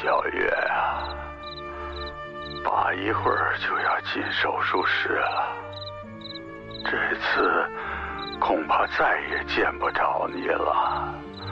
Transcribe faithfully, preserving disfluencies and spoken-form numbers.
小月啊，爸一会儿就要进手术室了，这次恐怕再也见不着你了。